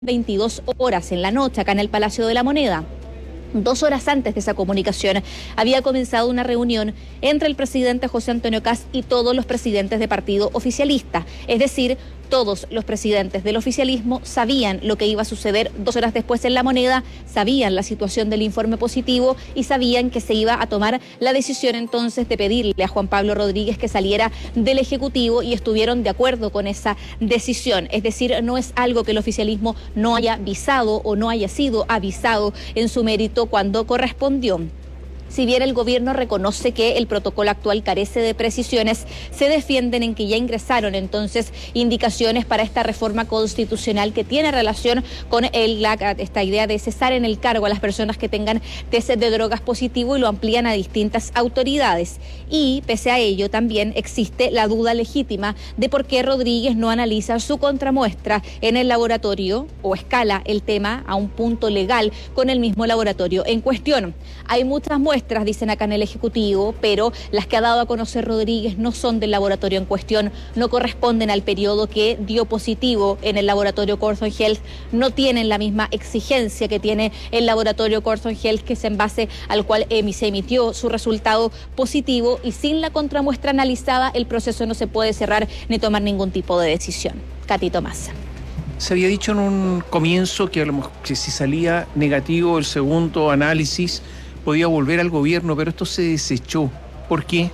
22 horas en la noche acá en el Palacio de la Moneda. 2 horas antes de esa comunicación había comenzado una reunión entre el presidente José Antonio Kast y todos los presidentes de partido oficialista, es decir, todos los presidentes del oficialismo sabían lo que iba a suceder 2 horas después en La Moneda, sabían la situación del informe positivo y sabían que se iba a tomar la decisión entonces de pedirle a Juan Pablo Rodríguez que saliera del Ejecutivo y estuvieron de acuerdo con esa decisión. Es decir, no es algo que el oficialismo no haya avisado o no haya sido avisado en su mérito cuando correspondió. Si bien el gobierno reconoce que el protocolo actual carece de precisiones, se defienden en que ya ingresaron entonces indicaciones para esta reforma constitucional que tiene relación con esta idea de cesar en el cargo a las personas que tengan test de drogas positivo y lo amplían a distintas autoridades. Y pese a ello también existe la duda legítima de por qué Rodríguez no analiza su contramuestra en el laboratorio o escala el tema a un punto legal con el mismo laboratorio en cuestión. Hay muchas muestras, dicen acá en el Ejecutivo, pero las que ha dado a conocer Rodríguez no son del laboratorio en cuestión, no corresponden al periodo que dio positivo en el laboratorio Corson Health, no tienen la misma exigencia que tiene el laboratorio Corson Health, que es en base al cual se emitió su resultado positivo, y sin la contramuestra analizada el proceso no se puede cerrar ni tomar ningún tipo de decisión. Katy Tomás. Se había dicho en un comienzo que a lo mejor si salía negativo el segundo análisis podía volver al gobierno, pero esto se desechó. ¿Por qué?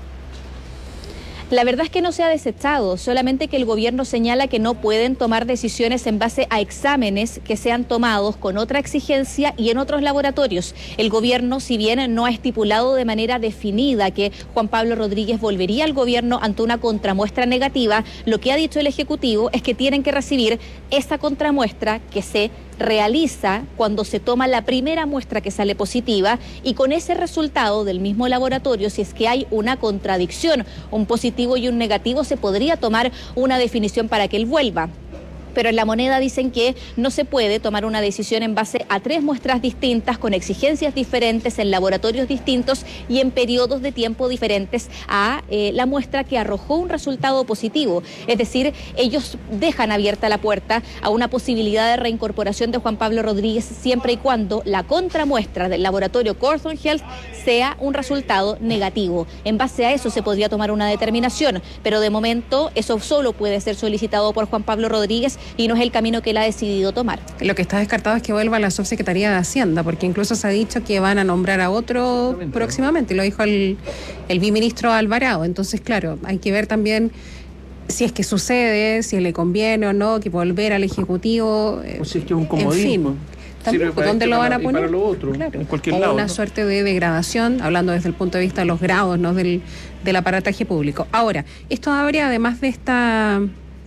La verdad es que no se ha desechado, solamente que el gobierno señala que no pueden tomar decisiones en base a exámenes que sean tomados con otra exigencia y en otros laboratorios. El gobierno, si bien no ha estipulado de manera definida que Juan Pablo Rodríguez volvería al gobierno ante una contramuestra negativa, lo que ha dicho el Ejecutivo es que tienen que recibir esa contramuestra que se realiza cuando se toma la primera muestra que sale positiva, y con ese resultado del mismo laboratorio, si es que hay una contradicción, un positivo y un negativo, se podría tomar una definición para que él vuelva. Pero en La Moneda dicen que no se puede tomar una decisión en base a 3 muestras distintas, con exigencias diferentes, en laboratorios distintos y en periodos de tiempo diferentes a la muestra que arrojó un resultado positivo. Es decir, ellos dejan abierta la puerta a una posibilidad de reincorporación de Juan Pablo Rodríguez siempre y cuando la contramuestra del laboratorio Corson Health sea un resultado negativo. En base a eso se podría tomar una determinación, pero de momento eso solo puede ser solicitado por Juan Pablo Rodríguez y no es el camino que él ha decidido tomar. Lo que está descartado es que vuelva a la subsecretaría de Hacienda, porque incluso se ha dicho que van a nombrar a otro próximamente, lo dijo el viceministro Alvarado. Entonces, claro, hay que ver también si es que sucede, si le conviene o no, que volver al Ejecutivo. O si es que es un comodismo. En fin. También, pues, ¿dónde lo van a poner? Para lo otro, claro, en cualquier o lado. Una suerte de degradación, hablando desde el punto de vista de los grados, ¿no? del aparataje público. Ahora, esto abre, además de esta...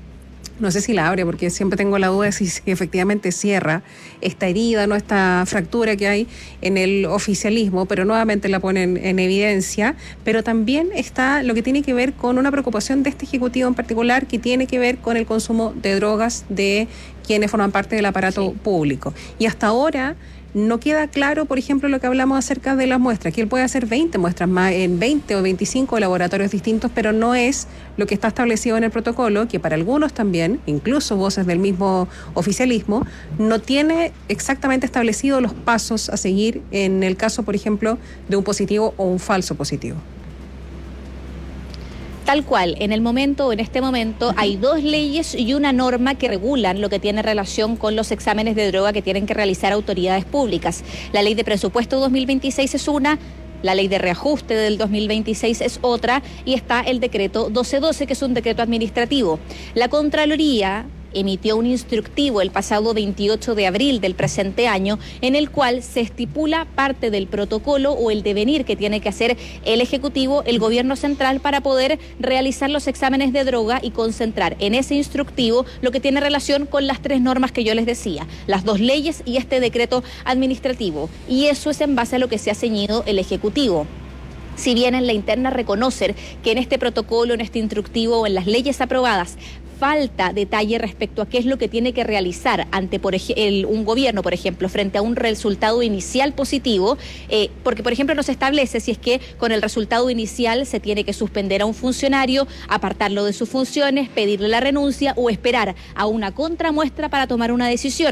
No sé si la abre, porque siempre tengo la duda de si efectivamente cierra esta herida, no, esta fractura que hay en el oficialismo, pero nuevamente la ponen en evidencia. Pero también está lo que tiene que ver con una preocupación de este Ejecutivo en particular, que tiene que ver con el consumo de drogas de quienes forman parte del aparato público. Y hasta ahora no queda claro, por ejemplo, lo que hablamos acerca de las muestras, que él puede hacer 20 muestras más en 20 o 25 laboratorios distintos, pero no es lo que está establecido en el protocolo, que para algunos también, incluso voces del mismo oficialismo, no tiene exactamente establecido los pasos a seguir en el caso, por ejemplo, de un positivo o un falso positivo. Tal cual, en este momento hay 2 leyes y una norma que regulan lo que tiene relación con los exámenes de droga que tienen que realizar autoridades públicas. La ley de presupuesto 2026 es una, la ley de reajuste del 2026 es otra, y está el decreto 1212, que es un decreto administrativo. La Contraloría emitió un instructivo el pasado 28 de abril del presente año, en el cual se estipula parte del protocolo o el devenir que tiene que hacer el Ejecutivo, el Gobierno Central, para poder realizar los exámenes de droga y concentrar en ese instructivo lo que tiene relación con las 3 normas que yo les decía, las 2 leyes y este decreto administrativo. Y eso es en base a lo que se ha ceñido el Ejecutivo. Si bien en la interna reconocen que en este protocolo, en este instructivo o en las leyes aprobadas falta detalle respecto a qué es lo que tiene que realizar ante un gobierno, por ejemplo, frente a un resultado inicial positivo, porque, por ejemplo, no se establece si es que con el resultado inicial se tiene que suspender a un funcionario, apartarlo de sus funciones, pedirle la renuncia o esperar a una contramuestra para tomar una decisión.